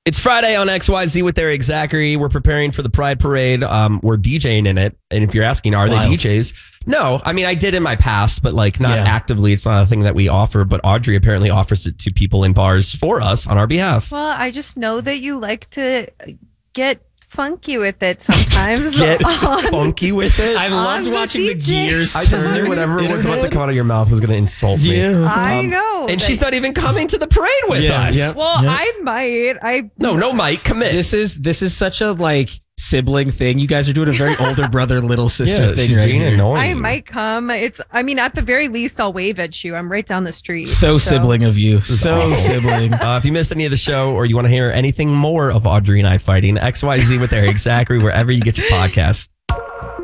It's Friday on XYZ with Eric Zachary. We're preparing for the Pride Parade. We're DJing in it. And if you're asking, are they DJs? No. I mean, I did in my past, but like not actively. It's not a thing that we offer. But Audrey apparently offers it to people in bars for us on our behalf. Well, I just know that you like to get funky with it sometimes. Get funky with it? I loved watching the gears. I just knew whatever was about to come out of your mouth was going to insult me. I know. And she's not even coming to the parade with us. Yep. Well, I might. No, Mike, commit. This is such a like sibling thing. You guys are doing a very older brother, little sister thing. She's right being here. annoying. I might come. At the very least, I'll wave at you. I'm right down the street. So sibling of you. So sibling. If you missed any of the show or you want to hear anything more of Audrey and I fighting, XYZ with Eric Zachary, wherever you get your podcast.